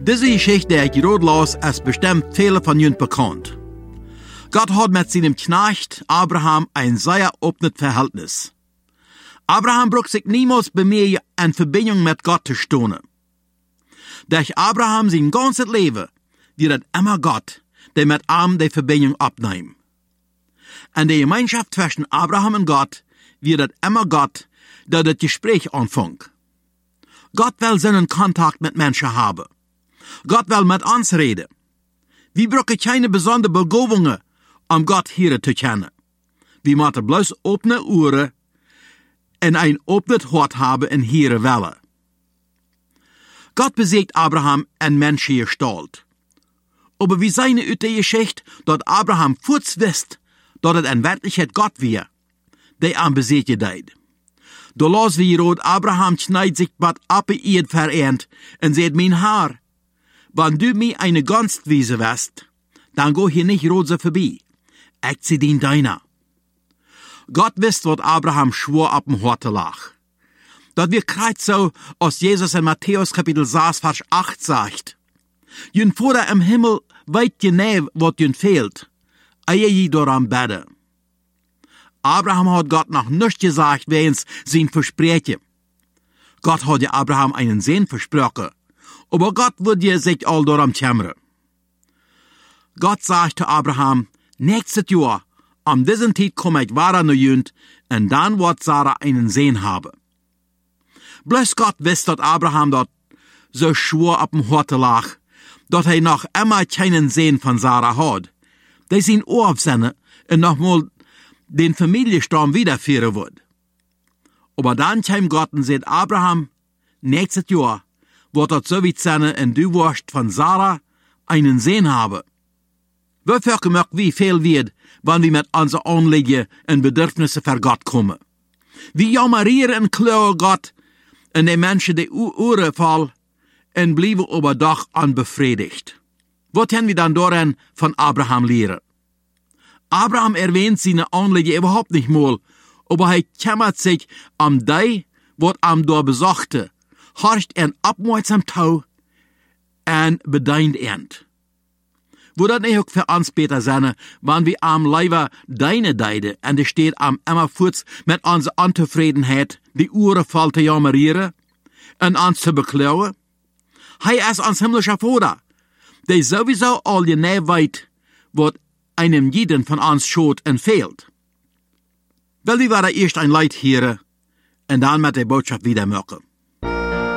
Diese Geschichte, die ich gerade las, ist bestimmt viele von Ihnen bekannt. Gott hat mit seinem Knecht Abraham ein sehr offenes Verhältnis. Abraham braucht sich niemals bemühen, in Verbindung mit Gott zu stehen. Durch Abraham sein ganzes Leben wird immer Gott, der mit ihm die Verbindung abnimmt. In der Gemeinschaft zwischen Abraham und Gott wird immer Gott, der das Gespräch anfängt. Gott will seinen Kontakt mit Menschen haben. Gott will mit uns reden. Wir brauchen keine besonderen Begabungen, um Gott hier zu kennen. Wir müssen bloß offene Ohren und ein offenes Hart haben in hier Welle. Gott besiegt Abraham in menschliche Gestalt. Aber wie seine uit die Geschichte, dass Abraham kurz wisst, dass es in Wirklichkeit Gott wir, der am besiegen deed. Da las wir hier, Abraham schneidet sich wat ab ihr vereint und sagt, mein Herr, wenn du mir eine Gunst wiese wirst, dann go hier nicht rot so vorbei. Ich sie dien deiner. Gott wisst, was Abraham schwor ab dem Horte lag. Dat wir kreit so, als Jesus in Matthäus Kapitel 6, Vers 8 sagt, jün Vater im Himmel weit genau, wat jün fehlt, ehe je daran bete. Abraham hat Gott noch nichts gesagt, wenn's sein Versprechen. Gott hat ja Abraham einen Sehn versprochen, aber Gott wird ja sich all daran kümmern. Gott sagt zu Abraham, nächstes Jahr, am diesen Zeit komme ich weiter nach Jünd, und dann wird Sarah einen Sehn haben. Bloß Gott wisst, dass Abraham dort so schwor ab dem Horte lag, dass er noch immer keinen Sehn von Sarah hat. Der sein Ohr aufsende und nochmal den Familienstamm wiederführen wird. Aber dann kam Gott und sagt, Abraham, nächstes Jahr wird das so wie sein, und du wirst von Sarah einen Sehn haben. Wofür gemerkt, wie viel wird, wenn wir mit unseren Anliegen und Bedürfnissen für Gott kommen. Wir jammerieren und klagen Gott, und die Menschen die Ohren fallen und bleiben aber doch unbefriedigt. Was können wir dann daran von Abraham lernen? Abraham erwähnt seine Anliegen überhaupt nicht mal, aber er kümmert sich um die, was am da besuchte, horcht en aufmerksam tau und bedeint end. Wo das nicht auch für uns Peter sein, wenn wir am Leiber deine Deide und es steht am immerfurz mit unserer Unzufriedenheit die Uhren voll zu jammerieren und uns zu beklauen? Hij ist uns himmlischer Vater, der sowieso all genau weiß, was einem jeden von uns schot und fehlt. Weil wir werden erst ein Leid hören und dann mit der Botschaft wieder machen.